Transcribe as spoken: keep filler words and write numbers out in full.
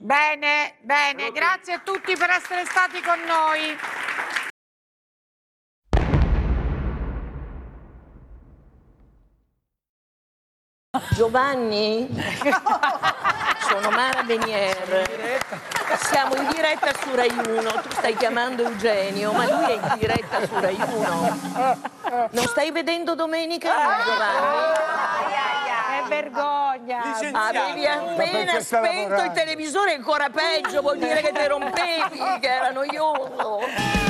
Bene, bene, grazie a tutti per essere stati con noi. Giovanni? Sono Mara Venier. Siamo in diretta su Rai uno. Tu stai chiamando Eugenio, ma lui è in diretta su Rai uno. Non stai vedendo domenica, Giovanni? Che vergogna. Avevi appena spento il televisore, ancora peggio, vuol dire che ti rompevi, che era noioso.